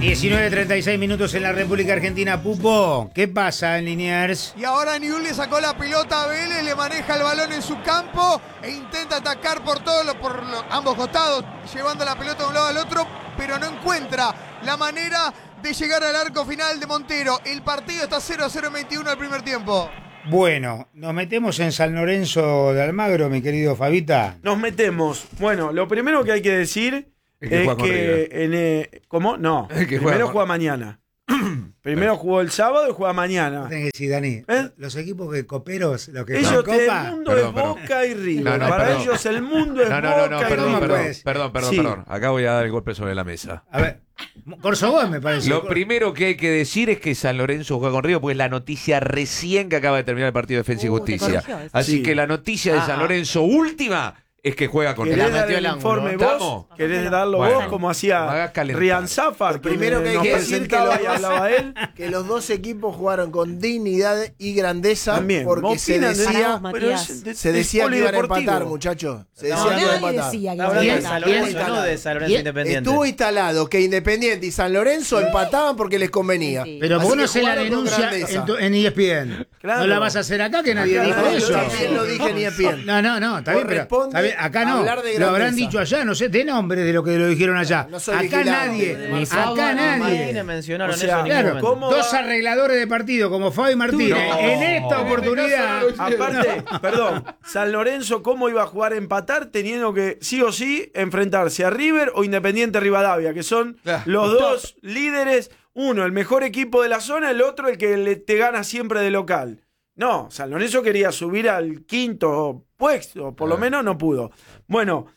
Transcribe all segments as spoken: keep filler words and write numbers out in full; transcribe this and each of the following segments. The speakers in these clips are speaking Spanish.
diecinueve treinta y seis minutos en la República Argentina. Pupo, ¿qué pasa en Liniers? Y ahora Newell le sacó la pelota a Vélez, le maneja el balón en su campo e intenta atacar por todos los, por los, ambos costados, llevando la pelota de un lado al otro, pero no encuentra la manera de llegar al arco final de Montero. El partido está cero a cero en veintiuno al primer tiempo. Bueno, nos metemos en San Lorenzo de Almagro, mi querido Fabita. Nos metemos. Bueno, lo primero que hay que decir es que, es que en, eh, ¿cómo? No, es que primero juega, juega mañana. Primero jugó el sábado y juega mañana. Tenés que decir, Dani, ¿Eh? los equipos que coperos, los que ellos, Copa, el mundo perdón, es perdón. Boca y River. No, no, Para perdón. ellos el mundo es No, no, Boca no, no, y perdón, River. perdón, puedes. perdón, perdón, Sí. perdón. Acá voy a dar el golpe sobre la mesa. a ver, Corso Gómez me parece. Lo primero que hay que decir es que San Lorenzo juega con River, porque es la noticia recién que acaba de terminar el partido de Defensa y Uh, Justicia. te corrigió, Así sí. que la noticia de Ah, San ah. Lorenzo última es que juega con ¿Querés River. dar metió el el informe ángulo, vos? ¿Estamos? ¿Querés darlo Bueno, vos como hacía me hagas calentar. Rian Zafar? Lo primero que hay nos que decir que presentaba los y dos- hablaba él. Que los dos equipos jugaron con dignidad y grandeza También. porque ¿Vos se opinan de- decía, Pará, pero Matías. es de- se es decía que iban a polideportivo. empatar, muchachos. Se No, decía que iban a nadie empatar. decía que Está hablando iba a de San ganar. Lorenzo, no de San Lorenzo Independiente. Estuvo instalado que Independiente y San Lorenzo empataban porque les convenía. Sí. Pero Así vos no que haces la jugaron con denuncia grandeza. en, tu- en E S P N. Claro. No la vas a hacer acá, que nadie Acá dijo nadie eso. Yo también lo dije ni en pie. No, no, no, está bien, pero Corresponde está bien, acá no. hablar de Lo habrán grandeza. dicho allá, no sé, de nombre de lo que lo dijeron allá. No soy Acá vigilante. nadie, Ni Fabio acá ni nadie. Martínez mencionaron O sea, eso en ningún Claro, momento. ¿cómo dos va? arregladores de partido como Fabio y Martínez, No. en esta oportunidad. Aparte, perdón, San Lorenzo, ¿cómo iba a jugar a empatar teniendo que sí o sí enfrentarse a River o Independiente Rivadavia, que son Ah. los dos líderes, uno el mejor equipo de la zona, el otro el que le- te gana siempre de local? No, San Lorenzo quería subir al quinto puesto, por lo Ah. menos no pudo. Bueno,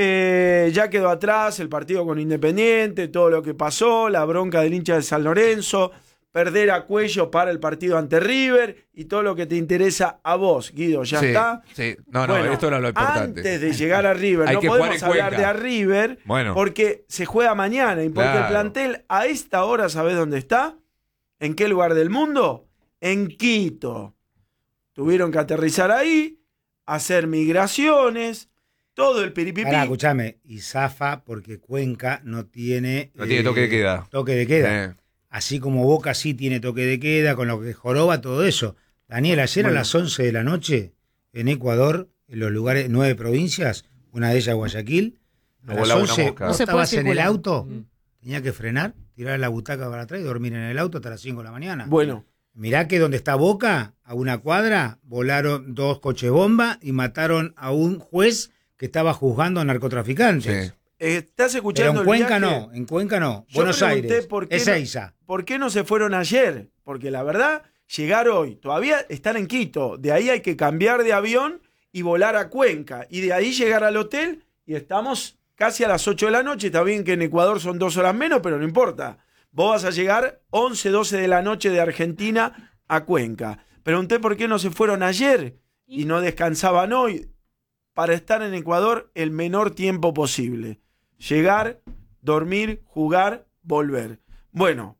eh, ya quedó atrás el partido con Independiente, todo lo que pasó, la bronca del hincha de San Lorenzo, perder a Cuello para el partido ante River y todo lo que te interesa a vos, Guido, ya Sí, está. sí. No, no, Bueno, esto era lo importante. Antes de llegar a River, Hay no que jugar podemos en hablar Cuenca. de a River Bueno. porque se juega mañana y porque Claro. el plantel a esta hora, ¿sabés dónde está? ¿En qué lugar del mundo? En Quito. Tuvieron que aterrizar ahí, hacer migraciones, todo el piripipí. Pará, escuchame, y zafa porque Cuenca no tiene... No tiene toque de queda. Toque de queda. Eh. Así como Boca sí tiene toque de queda, con lo que joroba, todo eso. Daniel, ayer Bueno. a las once de la noche, en Ecuador, en los lugares, nueve provincias, una de ellas Guayaquil, a No las volaba una once, mosca. vos No se puede estabas en el circular. auto, Mm. tenía que frenar, tirar la butaca para atrás y dormir en el auto hasta las cinco de la mañana. Bueno, Mirá que donde está Boca, a una cuadra, volaron dos coches bomba y mataron a un juez que estaba juzgando a narcotraficantes. Sí. estás Pero escuchando en Cuenca el viaje. no, en Cuenca no. Yo Buenos pregunté Aires, por qué no- Ezeiza. ¿Por qué no se fueron ayer? Porque la verdad, llegar hoy, todavía están en Quito. De ahí hay que cambiar de avión y volar a Cuenca. Y de ahí llegar al hotel y estamos casi a las ocho de la noche. Está bien que en Ecuador son dos horas menos, pero no importa. Vos vas a llegar once, doce de la noche de Argentina a Cuenca. Pregunté por qué no se fueron ayer y no descansaban hoy para estar en Ecuador el menor tiempo posible. Llegar, dormir, jugar, volver. Bueno,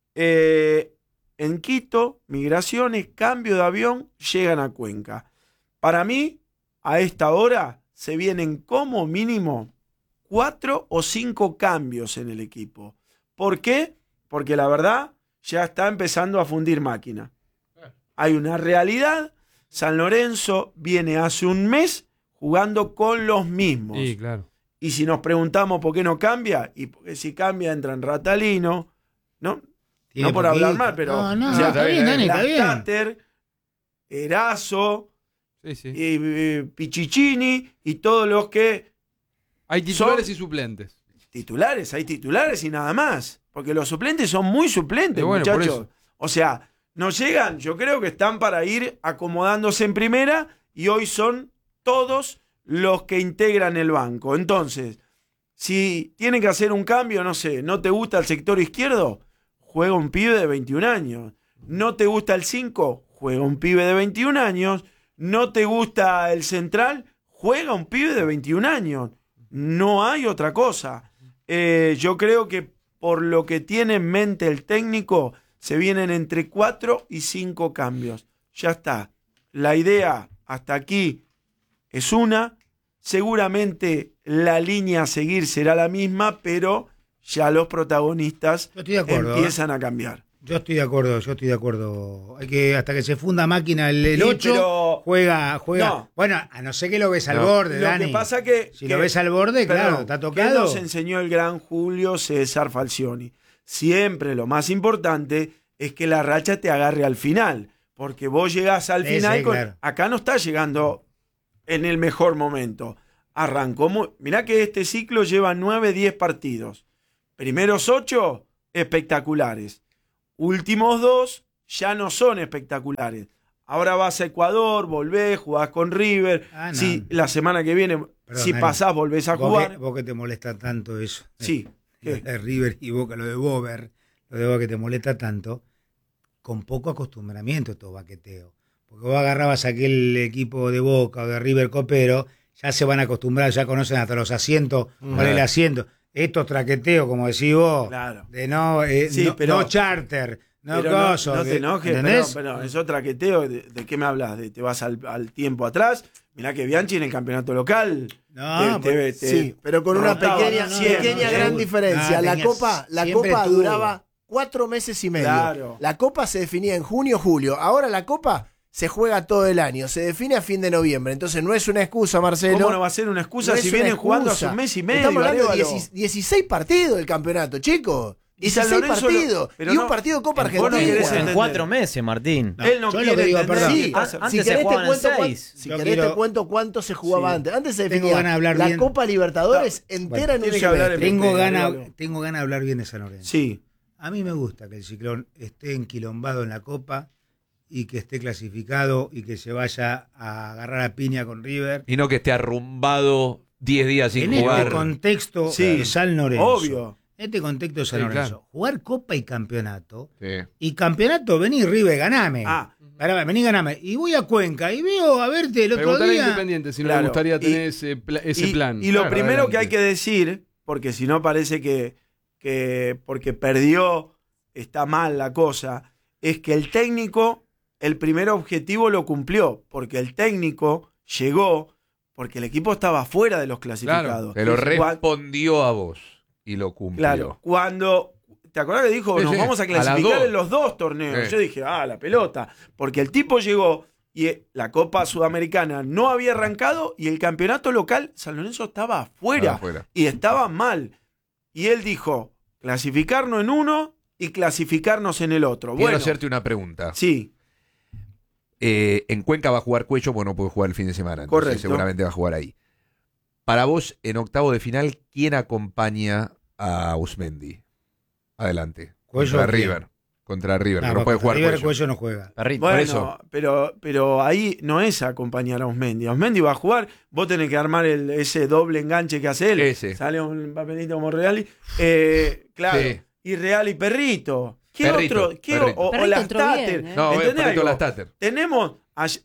eh, en Quito, migraciones, cambio de avión, llegan a Cuenca. Para mí, a esta hora, se vienen como mínimo cuatro o cinco cambios en el equipo. ¿Por qué? Porque la verdad, ya está empezando a fundir máquina. Hay una realidad. San Lorenzo viene hace un mes jugando con los mismos. Sí, claro. Y si nos preguntamos por qué no cambia, y porque si cambia entran Ratalino, ¿no? Tiene No por poquito. hablar mal, pero No, no, o sea, está bien, Dani, está bien. Lastater, Erazo, Sí, sí. y, eh, Pichichini y todos los que Hay titulares son- y suplentes. titulares, hay titulares y nada más. Porque los suplentes son muy suplentes, Y bueno, por muchachos. eso. O sea, no llegan, yo creo que están para ir acomodándose en primera y hoy son todos los que integran el banco. Entonces, si tienen que hacer un cambio, no sé, ¿no te gusta el sector izquierdo? Juega un pibe de veintiún años. ¿No te gusta el cinco? Juega un pibe de veintiún años. ¿No te gusta el central? Juega un pibe de veintiún años. No hay otra cosa. Eh, yo creo que por lo que tiene en mente el técnico, se vienen entre cuatro y cinco cambios. Ya está. La idea hasta aquí es una. Seguramente la línea a seguir será la misma, pero ya los protagonistas Yo estoy de acuerdo, empiezan a cambiar. Yo estoy de acuerdo, yo estoy de acuerdo. Hay que, hasta que se funda máquina el, el Sí, ocho, pero- juega, juega. No. Bueno, a no ser que lo ves al No. borde, Lo Dani. que pasa que... Si que- lo ves al borde, Perdón, claro, está ¿qué tocado. nos enseñó el gran Julio César Falcioni? Siempre lo más importante es que la racha te agarre al final. Porque vos llegás al Sí, final sí, con- claro. acá no estás llegando en el mejor momento. Arrancó muy... Mirá que este ciclo lleva nueve, diez partidos. Primeros ocho, espectaculares. Últimos dos, ya no son espectaculares. Ahora vas a Ecuador, volvés, jugás con River. Ah, no. Si la semana que viene, Perdón, si Dani. pasás, volvés a Vos jugar. que, vos que te molesta tanto eso. Sí. Lo ¿Qué? de River y Boca, lo de Bober, lo de Boca que te molesta tanto, con poco acostumbramiento estos baqueteos. Porque vos agarrabas aquel equipo de Boca o de River Copero, ya se van a acostumbrar, ya conocen hasta los asientos, cuál es el asiento. Estos traqueteos, como decís vos, Claro. de no, eh, Sí, no, pero- no charter, no Pero no, coso, no te que- enojes, ¿entendés? pero, pero es otro traqueteo. ¿De, de qué me hablas? ¿De te vas al, al tiempo atrás? Mirá que Bianchi en el campeonato local. No, te- te- te- Sí, pero con una rotaba, pequeña, no, no, no, pequeña no, gran no, diferencia. no, la tenías- copa, la siempre copa tuvo. duraba cuatro meses y medio. Claro. La copa se definía en junio, julio. Ahora la copa se juega todo el año. Se define a fin de noviembre. Entonces no es una excusa, Marcelo. ¿Cómo no va a ser una excusa No si es una vienen jugando excusa. hace un mes y medio? Estamos hablando de Arévalo? dieci- dieciséis partidos del campeonato, chicos. Y San dieciséis Lorenzo lo- partidos. pero y no- un partido de Copa vos no Argentina. querés En entender. cuatro meses, Martín. No, Él no yo lo quiere que digo, entender perdón. qué Sí, pasa. Antes si se querés, te jugaban cuento, seis. cuán- si Yo querés quiero- te cuento cuánto se jugaba Sí. antes. Antes se Tengo definía ganas de hablar la bien. Copa Libertadores No, entera en un tiene que hablar semestre. en- Tengo Pepe, ganas Arévalo. tengo ganas de hablar bien de San Lorenzo. Sí. A mí me gusta que el Ciclón esté enquilombado en la Copa y que esté clasificado y que se vaya a agarrar a piña con River. Y no que esté arrumbado diez días sin En jugar. este contexto Sí, de San Lorenzo. obvio. En este contexto de San Sí, Lorenzo. claro. Jugar Copa y Campeonato. Sí. Y Campeonato, vení River, ganame. Ah. Pará, vení, ganame. Y voy a Cuenca y veo a verte el otro Preguntarle a día. Independiente si no Claro. le gustaría tener Y- ese, pla- ese y, plan. Y lo Claro, primero que hay adelante. que decir, porque si no parece que, que porque perdió está mal la cosa, es que el técnico, el primer objetivo lo cumplió, porque el técnico llegó porque el equipo estaba fuera de los clasificados. Te lo Cuan- respondió a vos y lo cumplió. Claro, cuando... ¿Te acordás que dijo, Sí, nos sí, vamos a a las clasificar dos. en los dos torneos? Sí. Yo dije, ah, la pelota. Porque el tipo llegó y eh, la Copa Sudamericana no había arrancado y el campeonato local, San Lorenzo estaba afuera. Estaba afuera. Y estaba mal. Y él dijo, clasificarnos en uno y clasificarnos en el otro. Quiero Bueno, hacerte una pregunta. sí, Eh, en Cuenca va a jugar Cuello, bueno, puede jugar el fin de semana. Entonces Correcto. seguramente va a jugar ahí. Para vos, en octavo de final, ¿quién acompaña a Usmendi? Adelante. Cuello, Contra ¿quién? River. Contra River. No, que no puede porque jugar River Cuello. Cuello no juega. Perrito. bueno, eso. pero, pero ahí no es acompañar a Osmendi. Osmendi va a jugar, vos tenés que armar el, ese doble enganche que hace él. Ese. Sale un papelito como Real. Eh, claro. Sí. Y Real y Perrito. ¿Qué Perrito, otro? ¿Qué Perrito. o, o Perrito las entró Tater? bien, ¿eh? No, ¿Entendés Perrito algo? Lastater. Tenemos. all-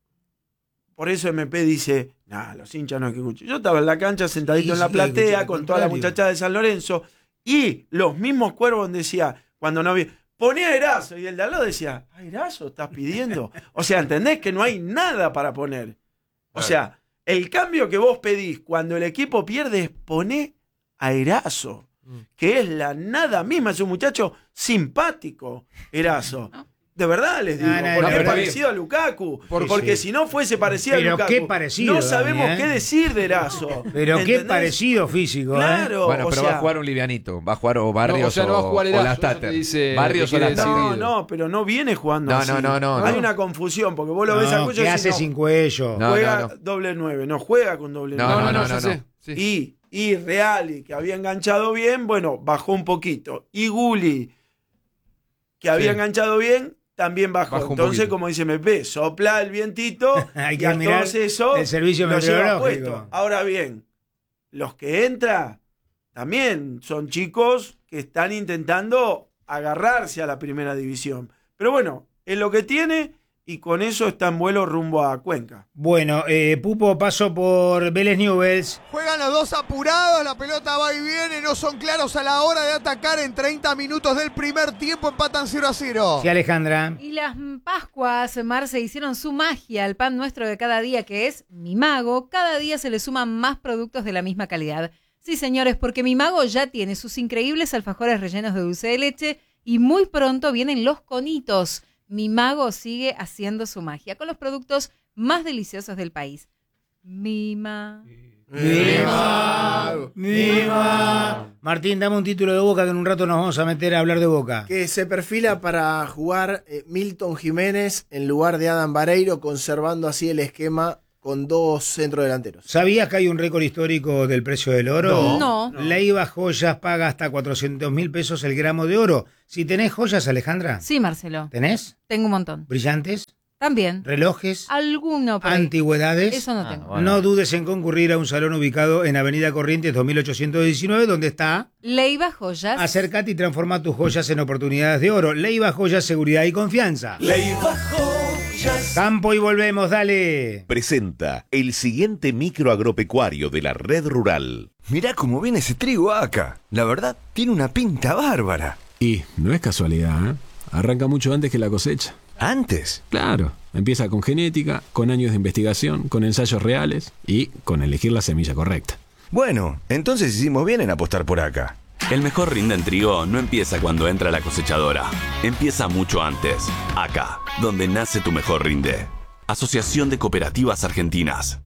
Por eso M P dice, nah, los hinchas no hay que escuchar. Yo estaba en la cancha sentadito Sí, en la sí, platea escuché, al con toda la contrario. muchachada de San Lorenzo. Y los mismos cuervos decía, cuando no había. Ponía a Erazo. Y el de al lado decía, ¿a Erazo estás pidiendo? O sea, ¿entendés que no hay nada para poner? O Claro. sea, el cambio que vos pedís cuando el equipo pierde es poné a Erazo. Que es la nada misma, es un muchacho simpático, Erazo. De verdad les digo, No, no, porque la es verdad parecido a Lukaku. Por- porque sí. si no fuese parecido Pero a Lukaku, qué parecido, no sabemos Dani, ¿eh? qué decir de Erazo. Pero qué ¿Entendés? parecido físico, ¿eh? Claro, Bueno, o pero sea, va a jugar un livianito. Va a jugar o Barrios No, o sea, no va a jugar o Erazo, Lastater. eso te dice- Barrios te o quiere Lastater. No, decidir. no, pero no viene jugando No, así. no, no, no, Hay no. una confusión, porque vos lo ves a No, Cuello y ¿qué decís, hace no, sin cuello? No, juega no, no. doble nueve, no juega con doble No, nueve. No, no, no, ya no. sé. Sí. Y, y Reali, que había enganchado bien, bueno, bajó un poquito. Y Guli, que había Sí. enganchado bien, también bajó. Bajó un Entonces, poquito. como dice M P, sopla el vientito Hay y que a mirar todos eso el servicio lo lleva meteorológico. puesto. Ahora bien, los que entran también son chicos que están intentando agarrarse a la primera división. Pero bueno, es lo que tiene y con eso está en vuelo rumbo a Cuenca. Bueno, eh, Pupo pasó por Vélez Newell's. Juegan los dos apurados, la pelota va y viene, no son claros a la hora de atacar en treinta minutos del primer tiempo, empatan cero a cero. Sí, Alejandra. Y las Pascuas, Marce, hicieron su magia al pan nuestro de cada día, que es Mi Mago. Cada día se le suman más productos de la misma calidad. Sí, señores, porque mi mago ya tiene sus increíbles alfajores rellenos de dulce de leche y muy pronto vienen los conitos. Mi mago sigue haciendo su magia con los productos más deliciosos del país. Mima. Mima. Mima. Martín, dame un título de Boca que en un rato nos vamos a meter a hablar de Boca. Que se perfila para jugar eh, Milton Jiménez en lugar de Adam Vareiro, conservando así el esquema con dos centrodelanteros. ¿Sabías que hay un récord histórico del precio del oro? No. no. Leiva Joyas paga hasta cuatrocientos mil pesos el gramo de oro. Si tenés joyas, Alejandra. Sí, Marcelo. ¿Tenés? Tengo un montón. ¿Brillantes? También. ¿Relojes? Alguno por ahí. ¿Antigüedades? Eso no Ah, tengo. bueno. No dudes en concurrir a un salón ubicado en Avenida Corrientes dos mil ochocientos diecinueve, donde está. Leiva Joyas. Acércate y transforma tus joyas en oportunidades de oro. Leiva Joyas, seguridad y confianza. Leiva Joyas. Campo y volvemos, dale. Presenta el siguiente micro agropecuario de la red rural. Mirá cómo viene ese trigo acá. La verdad, tiene una pinta bárbara. Y no es casualidad, ¿eh? Arranca mucho antes que la cosecha. ¿Antes? Claro, empieza con genética, con años de investigación, con ensayos reales y con elegir la semilla correcta. Bueno, entonces hicimos bien en apostar por acá. El mejor rinde en trigo no empieza cuando entra la cosechadora. Empieza mucho antes. Acá, donde nace tu mejor rinde. Asociación de Cooperativas Argentinas.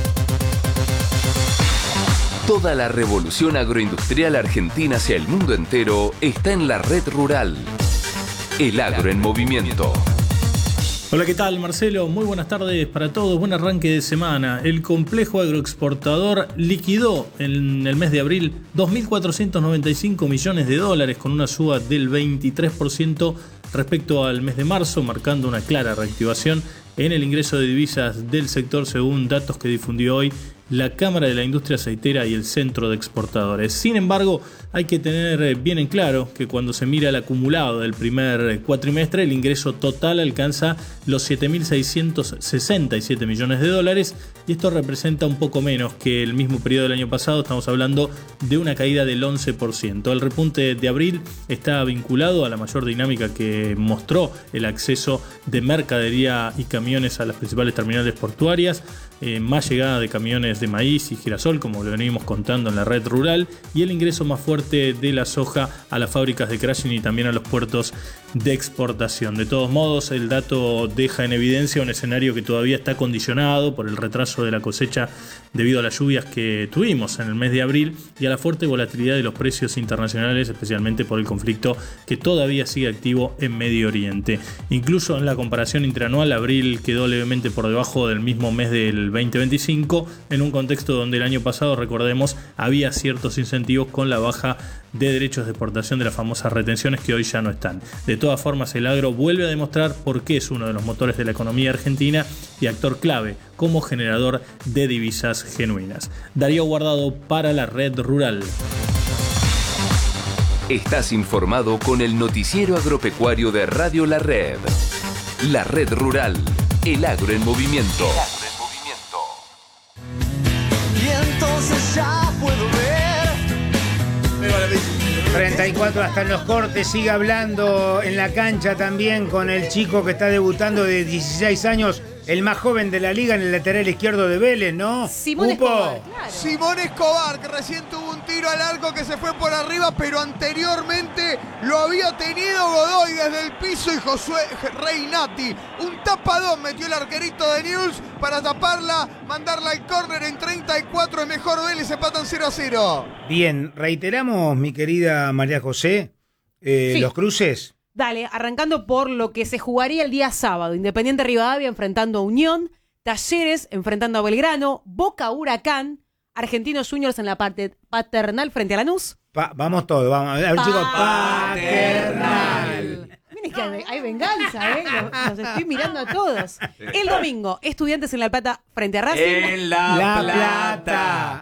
Toda la revolución agroindustrial argentina hacia el mundo entero está en la red rural. El agro en movimiento. Hola, ¿qué tal, Marcelo? Muy buenas tardes para todos. Buen arranque de semana. El complejo agroexportador liquidó en el mes de abril dos mil cuatrocientos noventa y cinco millones de dólares con una suba del veintitrés por ciento respecto al mes de marzo, marcando una clara reactivación en el ingreso de divisas del sector según datos que difundió hoy la Cámara de la Industria Aceitera y el Centro de Exportadores. Sin embargo, hay que tener bien en claro que cuando se mira el acumulado del primer cuatrimestre, el ingreso total alcanza los siete mil seiscientos sesenta y siete millones de dólares y esto representa un poco menos que el mismo periodo del año pasado. Estamos hablando de una caída del once por ciento. El repunte de abril está vinculado a la mayor dinámica que mostró el acceso de mercadería y camiones a las principales terminales portuarias, eh, más llegada de camiones de maíz y girasol, como lo venimos contando en la red rural, y el ingreso más fuerte de la soja a las fábricas de crushing y también a los puertos de exportación. De todos modos, el dato deja en evidencia un escenario que todavía está condicionado por el retraso de la cosecha debido a las lluvias que tuvimos en el mes de abril y a la fuerte volatilidad de los precios internacionales, especialmente por el conflicto que todavía sigue activo en Medio Oriente. Incluso en la comparación interanual, abril quedó levemente por debajo del mismo mes del veinte veinticinco, en un contexto donde el año pasado, recordemos, había ciertos incentivos con la baja de derechos de exportación de las famosas retenciones que hoy ya no están. De todas formas, el agro vuelve a demostrar por qué es uno de los motores de la economía argentina y actor clave como generador de divisas genuinas. Darío Guardado para la red rural. Estás informado con el noticiero agropecuario de Radio La Red. La red rural, el agro en movimiento. Y entonces ya puedo ver. treinta y cuatro hasta en los cortes, sigue hablando en la cancha también con el chico que está debutando de dieciséis años, el más joven de la liga en el lateral izquierdo de Vélez, ¿no? Simón Escobar, claro. Simón Escobar, que recién tuvo un tiro al arco que se fue por arriba, pero anteriormente lo había tenido Godoy desde el piso y Josué Reinati. Un tapadón metió el arquerito de Newell's para taparla, mandarla al córner en treinta y cuatro, el mejor Vélez, empatan cero a cero. Bien, reiteramos, mi querida María José, eh, Sí. los cruces. Dale, arrancando por lo que se jugaría el día sábado. Independiente Rivadavia enfrentando a Unión, Talleres enfrentando a Belgrano, Boca Huracán, Argentinos Juniors en la parte paternal frente a Lanús. Pa- vamos todos, vamos a ver, chicos, paternal. Miren que hay, hay venganza, ¿eh? Los, los estoy mirando a todos. El domingo, Estudiantes en La Plata frente a Racing. En La La Plata.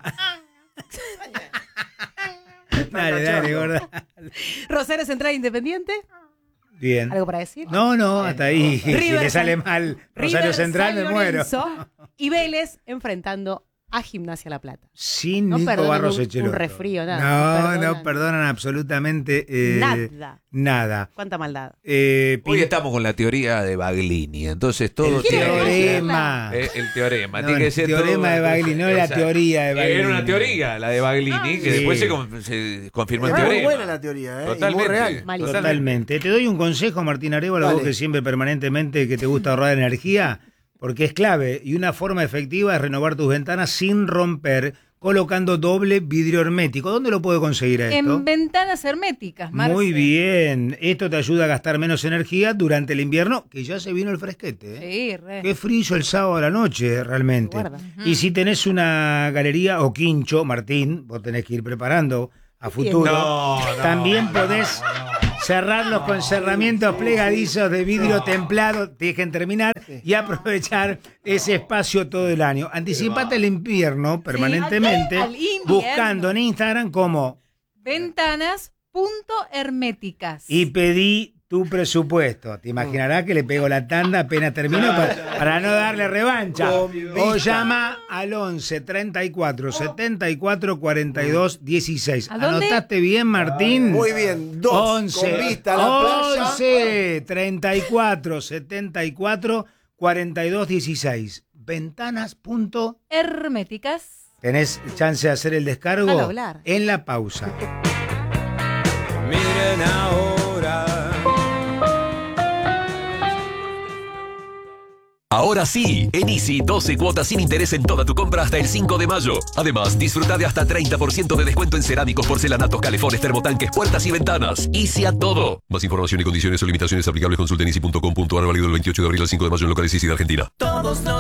Dale, dale, gorda. Rosario Central Independiente. Bien. ¿Algo para decir? No, no, hasta ahí. Si River le sale San- mal Rosario River Central, San me muero. Lorenzo y Vélez enfrentando a Gimnasia La Plata. Sin No Nico perdonan Barros un- Echeloto. un resfrío, nada, No, no no perdonan. perdonan, absolutamente eh, Nada. nada. Cuánta maldad. Eh, Hoy Pin- estamos con la teoría de Baglini, entonces todo El tiene que ser- teorema. Eh, el teorema, No, tiene que el ser teorema todo una de Baglini, cosa- no la Exacto. teoría de Baglini. Era una teoría, la de Baglini, que Sí. después se, con- se confirmó Es el muy teorema. buena la teoría, ¿eh? Y muy Totalmente. real. Totalmente. Te doy un consejo, Martín Arévalo, Dale. vos que siempre permanentemente que te gusta ahorrar energía, porque es clave y una forma efectiva es renovar tus ventanas sin romper, colocando doble vidrio hermético. ¿Dónde lo puedo conseguir a esto? En ventanas herméticas, Marce. Muy bien. Esto te ayuda a gastar menos energía durante el invierno, que ya se vino el fresquete. ¿eh? Sí, re. Qué frío el sábado a la noche, realmente. Guarda. Y si tenés una galería o quincho, Martín, vos tenés que ir preparando a futuro. No, no, También podés cerrarlos con cerramientos plegadizos de vidrio templado, te dejen terminar y aprovechar ese espacio todo el año. Anticipate el invierno permanentemente, al invierno. buscando en Instagram como Ventanas punto herméticas. y pedí tu presupuesto. Te imaginarás que le pego la tanda apenas termino para, para no darle revancha. O llama al once, treinta y cuatro, setenta y cuatro, cuarenta y dos, dieciséis. ¿A dónde? ¿Anotaste bien, Martín? Muy bien, dos, once, con vista a la playa. once, treinta y cuatro, setenta y cuatro, cuarenta y dos, dieciséis. Ventanas. punto. Herméticas. Tenés chance de hacer el descargo Déjalo hablar. en la pausa. Miren ahora. Ahora sí, en Easy, doce cuotas sin interés en toda tu compra hasta el cinco de mayo. Además, disfruta de hasta treinta por ciento de descuento en cerámicos, porcelanatos, calefones, termotanques, puertas y ventanas. Easy a todo. Más información y condiciones o limitaciones aplicables consulta en easy punto com punto a r, válido del veintiocho de abril al cinco de mayo en locales Easy de Argentina. Todos los